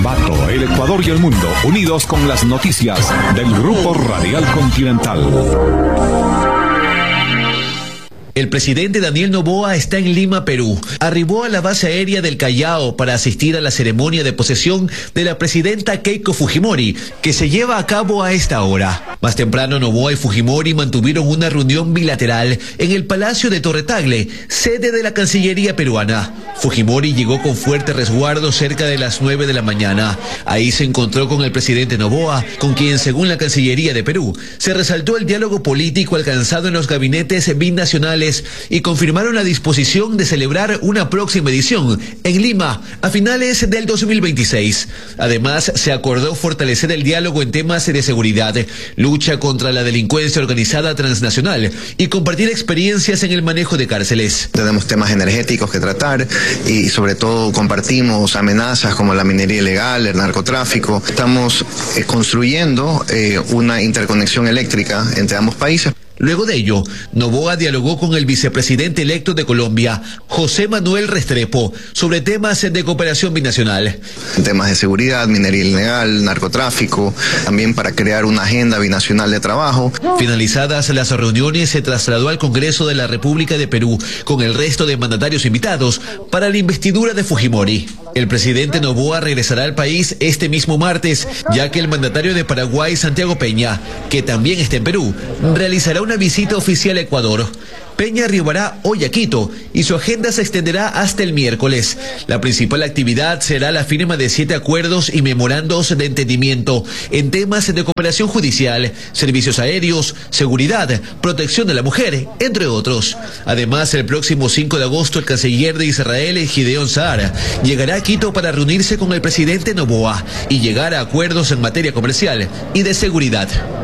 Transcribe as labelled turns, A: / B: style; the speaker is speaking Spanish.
A: Ambato, el Ecuador y el mundo, unidos con las noticias del Grupo Radial Continental.
B: El presidente Daniel Noboa está en Lima, Perú. Arribó a la base aérea del Callao para asistir a la ceremonia de posesión de la presidenta Keiko Fujimori, que se lleva a cabo a esta hora. Más temprano, Noboa y Fujimori mantuvieron una reunión bilateral en el Palacio de Torre Tagle, sede de la Cancillería peruana. Fujimori llegó con fuerte resguardo cerca de las 9 de la mañana. Ahí se encontró con el presidente Noboa, con quien, según la Cancillería de Perú, se resaltó el diálogo político alcanzado en los gabinetes binacionales y confirmaron la disposición de celebrar una próxima edición en Lima a finales del 2026. Además, se acordó fortalecer el diálogo en temas de seguridad, lucha contra la delincuencia organizada transnacional y compartir experiencias en el manejo de cárceles.
C: Tenemos temas energéticos que tratar y sobre todo compartimos amenazas como la minería ilegal, el narcotráfico. Estamos construyendo una interconexión eléctrica entre ambos países.
B: Luego de ello, Noboa dialogó con el vicepresidente electo de Colombia, José Manuel Restrepo, sobre temas de cooperación binacional.
C: Temas de seguridad, minería ilegal, narcotráfico, también para crear una agenda binacional de trabajo.
B: Finalizadas las reuniones, se trasladó al Congreso de la República de Perú con el resto de mandatarios invitados para la investidura de Fujimori. El presidente Noboa regresará al país este mismo martes, ya que el mandatario de Paraguay, Santiago Peña, que también está en Perú, realizará una visita oficial a Ecuador. Peña arribará hoy a Quito y su agenda se extenderá hasta el miércoles. La principal actividad será la firma de 7 acuerdos y memorandos de entendimiento en temas de cooperación judicial, servicios aéreos, seguridad, protección de la mujer, entre otros. Además, el próximo 5 de agosto, el canciller de Israel, Gideon Saar, llegará a Quito para reunirse con el presidente Noboa y llegar a acuerdos en materia comercial y de seguridad.